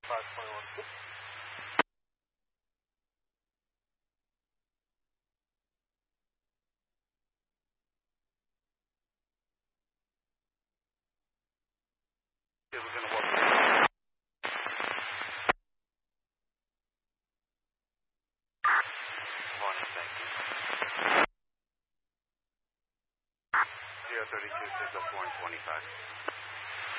521. We're going to work. Morning, thank you. 032 604 and 25.